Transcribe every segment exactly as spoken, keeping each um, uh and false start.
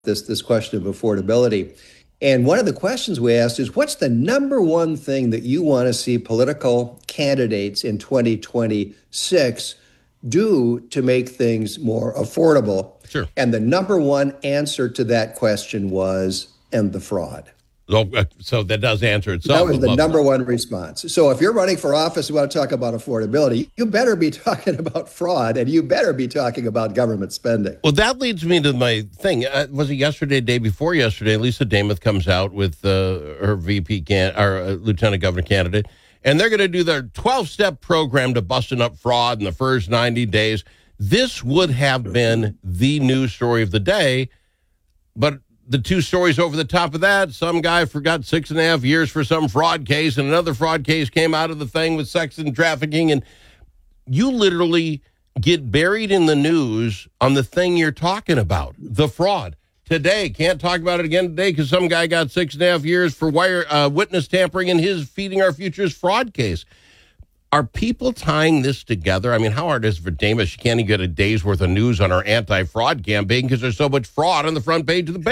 this this question of affordability. And one of the questions we asked is, what's the number one thing that you want to see political candidates in twenty twenty-six do to make things more affordable? Sure. And the number one answer to that question was end the fraud. So, uh, so that does answer itself. That was the number one response. So if you're running for office, you want to talk about affordability, you better be talking about fraud, and you better be talking about government spending. Well, that leads me to my thing. Uh, was it yesterday, day before yesterday? Lisa Demuth comes out with uh, her V P can or uh, lieutenant governor candidate, and they're going to do their twelve-step program to busting up fraud in the first ninety days. This would have been the news story of the day, but the two stories over the top of that, some guy forgot six and a half years for some fraud case, and another fraud case came out of the thing with sex and trafficking, and you literally get buried in the news on the thing you're talking about, the fraud. Today, can't talk about it again today because some guy got six and a half years for wire uh, witness tampering in his Feeding Our Futures fraud case. Are people tying this together? I mean, how hard is it for Demuth? She can't even get a day's worth of news on her anti-fraud campaign because there's so much fraud on the front page of the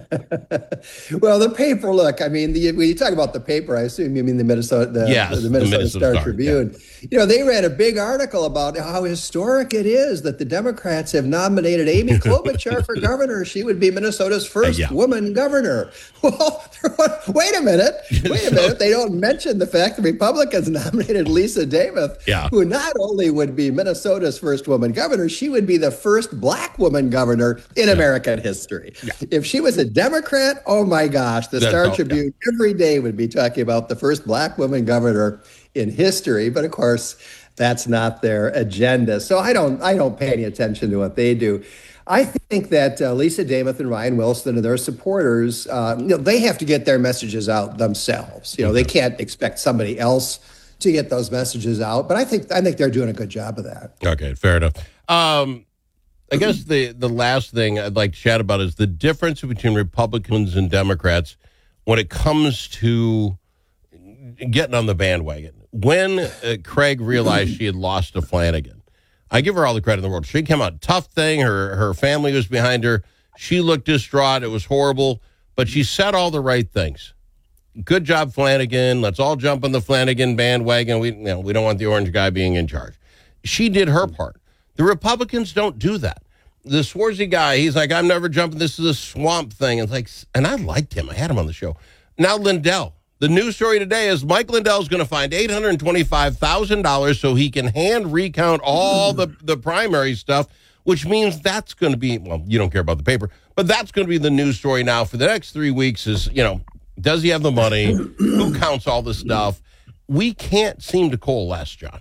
paper. Well, the paper, look, I mean, the, when you talk about the paper, I assume you mean the Minnesota, the, yes, the Minnesota, the Minnesota Star, Star Tribune. Yeah. You know, they ran a big article about how historic it is that the Democrats have nominated Amy Klobuchar for governor. She would be Minnesota's first uh, yeah. woman governor. Well, wait a minute. Wait a minute. They don't mention the fact the Republicans nominated Lisa Demuth, yeah. who not only would be Minnesota's first woman governor, she would be the first black woman governor in yeah. American history. Yeah. If she was a Democrat, oh my gosh, the That's Star all, Tribune yeah. every day would be talking about the first black woman governor in history. But of course, that's not their agenda. So I don't I don't pay any attention to what they do. I think that uh, Lisa Demuth and Ryan Wilson and their supporters, uh, you know, they have to get their messages out themselves. You know, they can't expect somebody else to get those messages out. But I think I think they're doing a good job of that. Okay, fair enough. Um, I guess the, the last thing I'd like to chat about is the difference between Republicans and Democrats when it comes to getting on the bandwagon. When uh, Craig realized she had lost to Flanagan, I give her all the credit in the world. She came out, tough thing. Her her family was behind her. She looked distraught. It was horrible, but she said all the right things. Good job, Flanagan. Let's all jump on the Flanagan bandwagon. We, you know, we don't want the orange guy being in charge. She did her part. The Republicans don't do that. The Swarzy guy, he's like, I'm never jumping. This is a swamp thing. It's like, and I liked him. I had him on the show. Now Lindell. The news story today is Mike Lindell is going to find eight hundred twenty-five thousand dollars so he can hand recount all the, the primary stuff, which means that's going to be, well, you don't care about the paper, but that's going to be the news story now for the next three weeks is, you know, does he have the money? Who counts all the stuff? We can't seem to coalesce, John.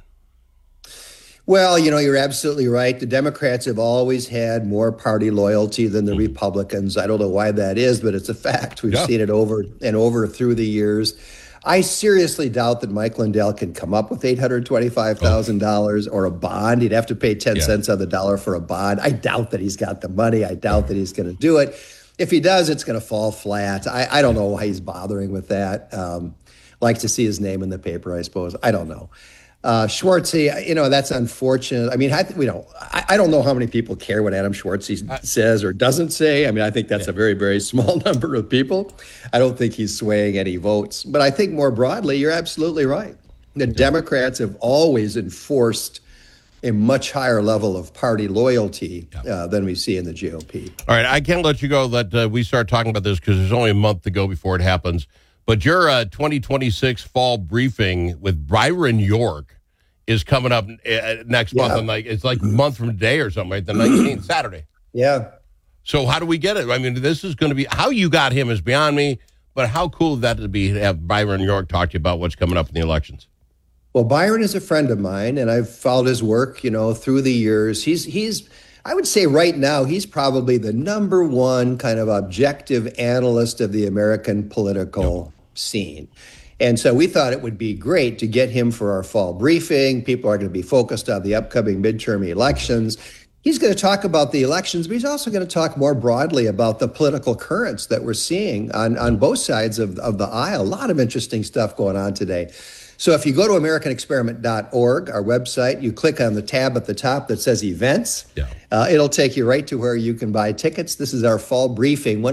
Well, you know, you're absolutely right. The Democrats have always had more party loyalty than the Republicans. I don't know why that is, but it's a fact. We've yeah. seen it over and over through the years. I seriously doubt that Mike Lindell can come up with eight hundred twenty-five thousand dollars or a bond. He'd have to pay ten yeah. cents on the dollar for a bond. I doubt that he's got the money. I doubt that he's going to do it. If he does, it's going to fall flat. I, I don't know why he's bothering with that. Um, like to see his name in the paper, I suppose. I don't know. Uh, Schwartzy, you know, that's unfortunate. I mean, I, we don't, I, I don't know how many people care what Adam Schwartzy I, says or doesn't say. I mean, I think that's yeah. a very, very small number of people. I don't think he's swaying any votes. But I think more broadly, you're absolutely right. The Democrats have always enforced a much higher level of party loyalty yeah. uh, than we see in the G O P. All right, I can't let you go. Let uh, we start talking about this because there's only a month to go before it happens. But your uh, twenty twenty-six fall briefing with Byron York is coming up uh, next yeah. month. And like it's like a month from today or something, right? The nineteenth, Saturday. Yeah. So how do we get it? I mean, this is going to be, how you got him is beyond me, but how cool would that to be to have Byron York talk to you about what's coming up in the elections? Well, Byron is a friend of mine, and I've followed his work, you know, through the years. He's, he's, I would say right now, he's probably the number one kind of objective analyst of the American political yep. scene. And so we thought it would be great to get him for our fall briefing. People are going to be focused on the upcoming midterm elections. He's going to talk about the elections, but he's also going to talk more broadly about the political currents that we're seeing on, on both sides of, of the aisle. A lot of interesting stuff going on today. So if you go to american experiment dot org, our website, you click on the tab at the top that says events. Yeah. Uh, it'll take you right to where you can buy tickets. This is our fall briefing. One